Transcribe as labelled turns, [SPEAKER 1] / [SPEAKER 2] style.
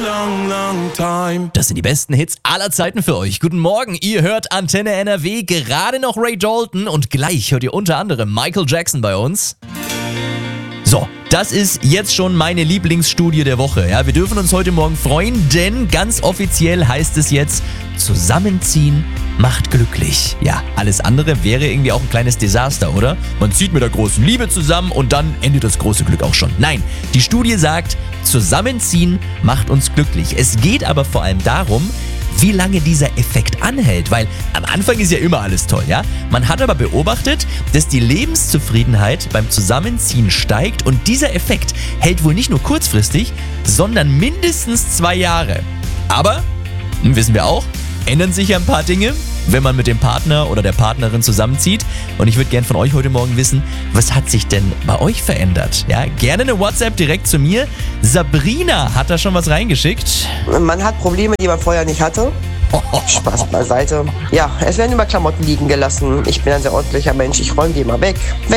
[SPEAKER 1] long, long time.
[SPEAKER 2] Das sind die besten Hits aller Zeiten für euch. Guten Morgen, ihr hört Antenne NRW, gerade noch Ray Dalton und gleich hört ihr unter anderem Michael Jackson bei uns. So, das ist jetzt schon meine Lieblingsstudie der Woche. Ja, wir dürfen uns heute Morgen freuen, denn ganz offiziell heißt es jetzt, zusammenziehen macht glücklich. Ja, alles andere wäre irgendwie auch ein kleines Desaster, oder? Man zieht mit der großen Liebe zusammen und dann endet das große Glück auch schon. Nein, die Studie sagt, zusammenziehen macht uns glücklich. Es geht aber vor allem darum, wie lange dieser Effekt anhält, weil am Anfang ist ja immer alles toll, ja? Man hat aber beobachtet, dass die Lebenszufriedenheit beim Zusammenziehen steigt und dieser Effekt hält wohl nicht nur kurzfristig, sondern mindestens 2 Jahre. Aber, wissen wir auch, ändern sich ja ein paar Dinge, wenn man mit dem Partner oder der Partnerin zusammenzieht. Und ich würde gern von euch heute Morgen wissen, was hat sich denn bei euch verändert? Ja, gerne eine WhatsApp direkt zu mir. Sabrina hat da schon was reingeschickt.
[SPEAKER 3] Man hat Probleme, die man vorher nicht hatte. Spaß beiseite. Ja, es werden immer Klamotten liegen gelassen. Ich bin ein sehr ordentlicher Mensch, ich räume die immer weg.